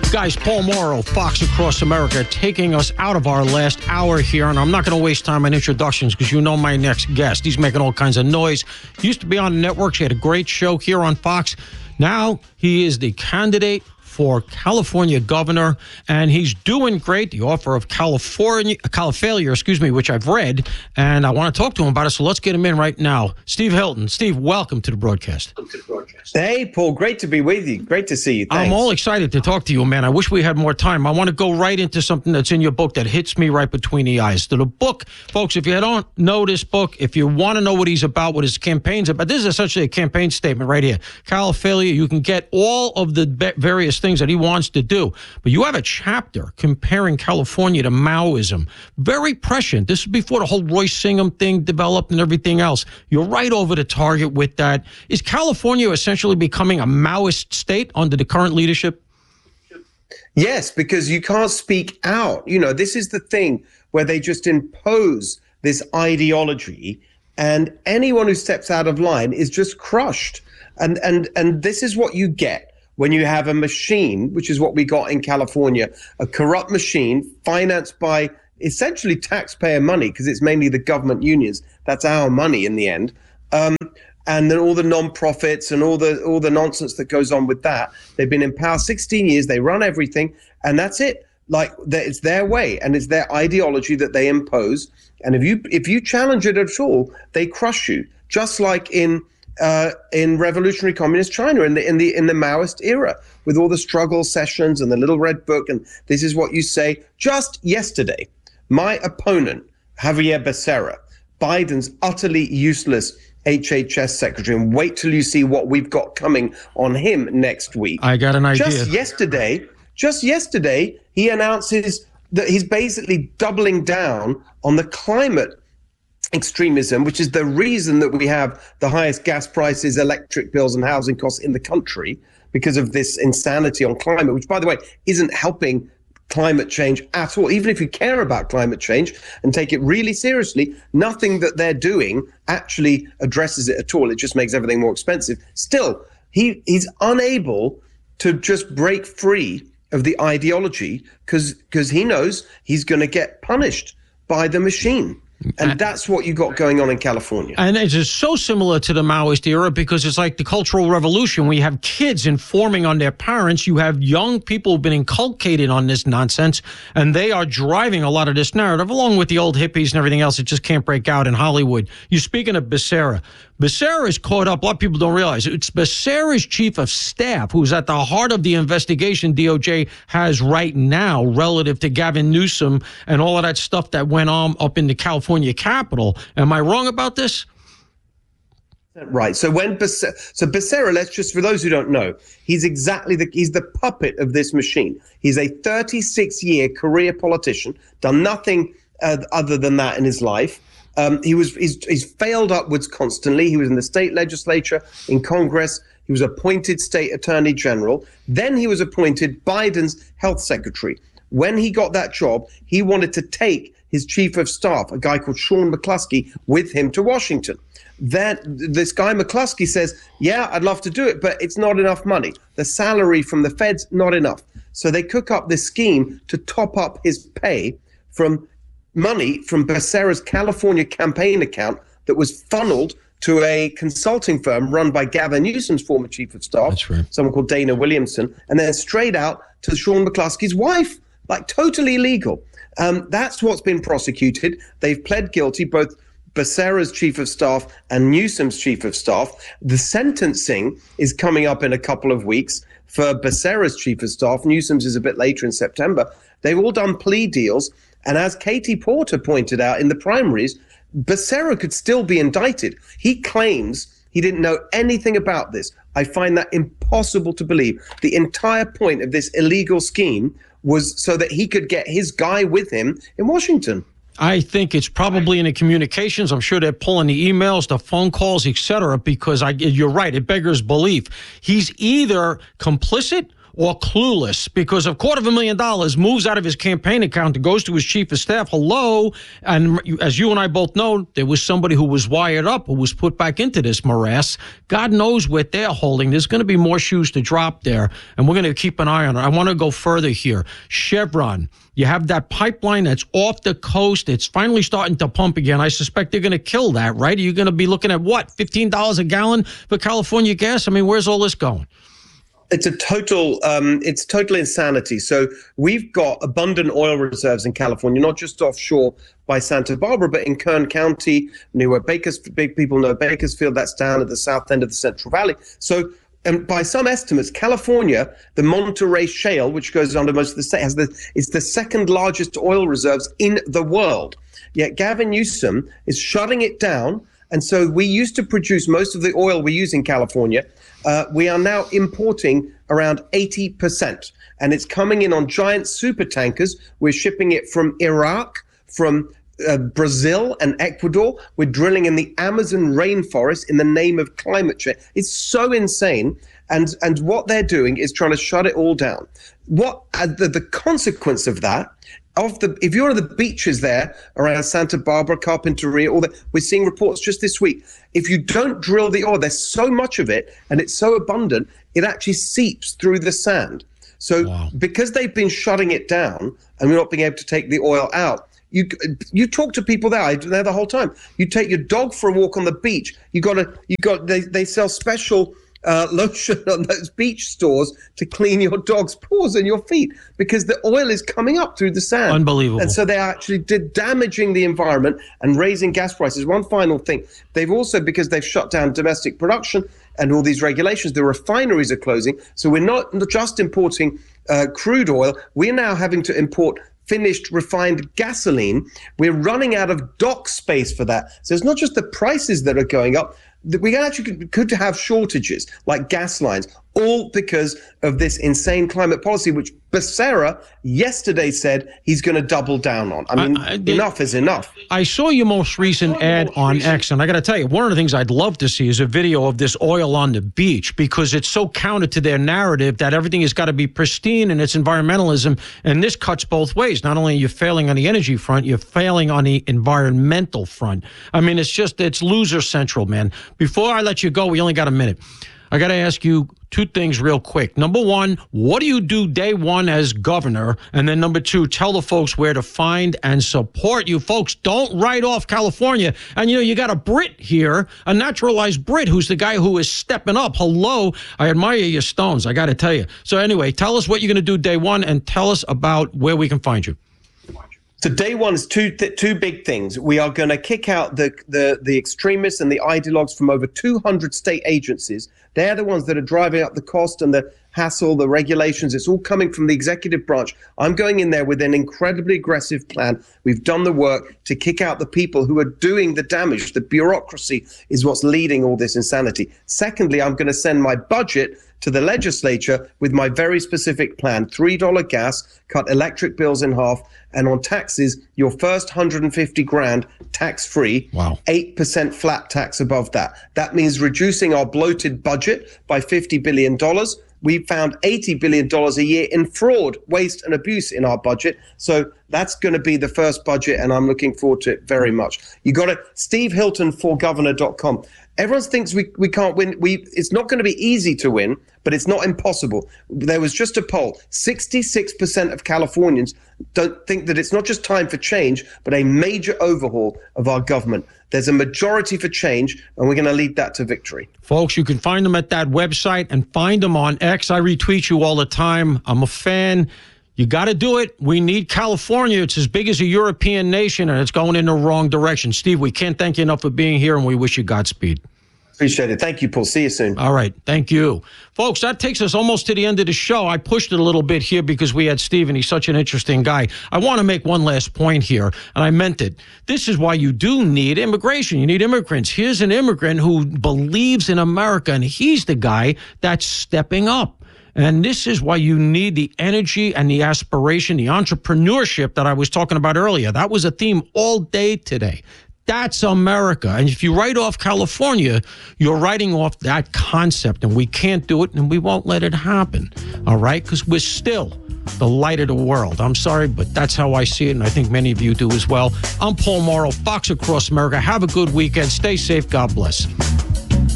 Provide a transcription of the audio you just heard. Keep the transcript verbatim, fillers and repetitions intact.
Guys, Paul Morrow, Fox Across America, taking us out of our last hour here, and I'm not going to waste time on introductions because you know my next guest. He's making all kinds of noise. He used to be on the networks. He had a great show here on Fox. Now he is the candidate for California governor, and he's doing great. The offer of California, Califailure, excuse me, which I've read, and I want to talk to him about it, so let's get him in right now. Steve Hilton. Steve, welcome to the broadcast. Welcome to the broadcast. Hey, Paul, great to be with you. Great to see you. Thanks. I'm all excited to talk to you, man. I wish we had more time. I want to go right into something that's in your book that hits me right between the eyes. So the book, folks, if you don't know this book, if you want to know what he's about, what his campaign's about, this is essentially a campaign statement right here. Califailure, you can get all of the various things that he wants to do. But you have a chapter comparing California to Maoism. Very prescient. This is before the whole Royce Singham thing developed and everything else. You're right over the target with that. Is California essentially becoming a Maoist state under the current leadership? Yes, because you can't speak out. You know, this is the thing where they just impose this ideology, and anyone who steps out of line is just crushed. And and and this is what you get when you have a machine, which is what we got in California, a corrupt machine financed by essentially taxpayer money, because it's mainly the government unions. That's our money in the end. Um, and then all the non-profits and all the all the nonsense that goes on with that. They've been in power sixteen years. They run everything, and that's it. Like, it's their way, and it's their ideology that they impose. And if you if you challenge it at all, they crush you. Just like in Uh, in revolutionary communist China, in the in the in the Maoist era, with all the struggle sessions and the little red book, and this is what you say. Just yesterday, my opponent, Javier Becerra, Biden's utterly useless H H S secretary, and wait till you see what we've got coming on him next week. I got an idea. Just yesterday, just yesterday, he announces that he's basically doubling down on the climate extremism, which is the reason that we have the highest gas prices, electric bills, and housing costs in the country, because of this insanity on climate, which, by the way, isn't helping climate change at all. Even if you care about climate change and take it really seriously, nothing that they're doing actually addresses it at all. It just makes everything more expensive. Still, he he's unable to just break free of the ideology because because he knows he's going to get punished by the machine. And that's what you got going on in California. And it's just so similar to the Maoist era, because it's like the Cultural Revolution. We have kids informing on their parents. You have young people who've been inculcated on this nonsense, and they are driving a lot of this narrative, along with the old hippies and everything else. It just can't break out in Hollywood. You're speaking of Becerra. Becerra is caught up. A lot of people don't realize it. It's Becerra's chief of staff who's at the heart of the investigation D O J has right now relative to Gavin Newsom and all of that stuff that went on up in the California Capitol. Am I wrong about this? Right. So when Becerra, so Becerra, let's just, for those who don't know, he's exactly the, he's the puppet of this machine. He's a thirty-six year career politician, done nothing uh, other than that in his life. Um, he was he's, he's failed upwards constantly. He was in the state legislature, in Congress. He was appointed state attorney general. Then he was appointed Biden's health secretary. When he got that job, he wanted to take his chief of staff, a guy called Sean McCluskey, with him to Washington. Then this guy McCluskey says, yeah, I'd love to do it, but it's not enough money. The salary from the feds, not enough. So they cook up this scheme to top up his pay from money from Becerra's California campaign account that was funneled to a consulting firm run by Gavin Newsom's former chief of staff, That's right. someone called Dana Williamson, and then straight out to Sean McCluskey's wife, like totally illegal. Um, that's what's been prosecuted. They've pled guilty, both Becerra's chief of staff and Newsom's chief of staff. The sentencing is coming up in a couple of weeks for Becerra's chief of staff. Newsom's is a bit later in September. They've all done plea deals. And as Katie Porter pointed out in the primaries, Becerra could still be indicted. He claims he didn't know anything about this. I find that impossible to believe. The entire point of this illegal scheme was so that he could get his guy with him in Washington. I think it's probably in the communications. I'm sure they're pulling the emails, the phone calls, et cetera, because I, you're right. It beggars belief. He's either complicit or clueless, because a quarter of a million dollars moves out of his campaign account and goes to his chief of staff. Hello. And as you and I both know, there was somebody who was wired up, who was put back into this morass. God knows what they're holding. There's going to be more shoes to drop there, and we're going to keep an eye on it. I want to go further here. Chevron, you have that pipeline that's off the coast. It's finally starting to pump again. I suspect they're going to kill that, right? Are you going to be looking at what, fifteen dollars a gallon for California gas? I mean, where's all this going? It's a total, um, it's total insanity. So we've got abundant oil reserves in California, not just offshore by Santa Barbara, but in Kern County, near where Bakers, big people know Bakersfield. That's down at the south end of the Central Valley. So, and by some estimates, California, the Monterey Shale, which goes under most of the state, has the is the second largest oil reserves in the world. Yet Gavin Newsom is shutting it down. And so we used to produce most of the oil we use in California. Uh, we are now importing around eighty percent. And it's coming in on giant super tankers. We're shipping it from Iraq, from uh, Brazil and Ecuador. We're drilling in the Amazon rainforest in the name of climate change. It's so insane. And and what they're doing is trying to shut it all down. What uh, the, the consequence of that, of the if you're on the beaches there around Santa Barbara, Carpinteria, all that, we're seeing reports just this week. If you don't drill the oil, there's so much of it and it's so abundant, it actually seeps through the sand. So wow. Because they've been shutting it down and we're not being able to take the oil out, you you talk to people there, there the whole time. You take your dog for a walk on the beach. You got to you got they they sell special Uh, lotion on those beach stores to clean your dog's paws and your feet because the oil is coming up through the sand. Unbelievable. And so they actually did damaging the environment and raising gas prices. One final thing, they've also, because they've shut down domestic production and all these regulations, the refineries are closing. So we're not just importing uh, crude oil, we're now having to import finished refined gasoline. We're running out of dock space for that. So it's not just the prices that are going up, we actually could, could have shortages like gas lines, all because of this insane climate policy, which Becerra yesterday said he's going to double down on. I mean, I, I did, enough is enough. I saw your most recent ad on recent. X, and I got to tell you, one of the things I'd love to see is a video of this oil on the beach, because it's so counter to their narrative that everything has got to be pristine and it's environmentalism. And this cuts both ways. Not only are you failing on the energy front, you're failing on the environmental front. I mean, it's just, it's loser central, man. Before I let you go, we only got a minute. I got to ask you two things real quick. Number one, what do you do day one as governor? And then number two, tell the folks where to find and support you. Folks, don't write off California. And, you know, you got a Brit here, a naturalized Brit, who's the guy who is stepping up. Hello. I admire your stones, I got to tell you. So anyway, tell us what you're going to do day one and tell us about where we can find you. So day one is two th- two big things. We are going to kick out the, the the extremists and the ideologues from over two hundred state agencies. They're the ones that are driving up the cost and the hassle, the regulations. It's all coming from the executive branch. I'm going in there with an incredibly aggressive plan. We've done the work to kick out the people who are doing the damage. The bureaucracy is what's leading all this insanity. Secondly, I'm going to send my budget to the legislature with my very specific plan. three dollars gas, cut electric bills in half, and on taxes, your first one hundred fifty grand tax-free, wow. eight percent flat tax above that. That means reducing our bloated budget by fifty billion dollars. We found eighty billion dollars a year in fraud, waste, and abuse in our budget. So that's going to be the first budget, and I'm looking forward to it very much. You got it, steve hilton for governor dot com. Everyone thinks we, we can't win. We It's not going to be easy to win, but it's not impossible. There was just a poll. sixty-six percent of Californians don't think that it's not just time for change, but a major overhaul of our government. There's a majority for change, and we're going to lead that to victory. Folks, you can find them at that website and find them on X. I retweet you all the time. I'm a fan. You got to do it. We need California. It's as big as a European nation, and it's going in the wrong direction. Steve, we can't thank you enough for being here, and we wish you Godspeed. Appreciate it. Thank you, Paul. See you soon. All right. Thank you. Folks, that takes us almost to the end of the show. I pushed it a little bit here because we had Steve, and he's such an interesting guy. I want to make one last point here, and I meant it. This is why you do need immigration. You need immigrants. Here's an immigrant who believes in America, and he's the guy that's stepping up. And this is why you need the energy and the aspiration, the entrepreneurship that I was talking about earlier. That was a theme all day today. That's America. And if you write off California, you're writing off that concept, and we can't do it, and we won't let it happen, all right? Because we're still the light of the world. I'm sorry, but that's how I see it, and I think many of you do as well. I'm Paul Morrow, Fox Across America. Have a good weekend. Stay safe. God bless.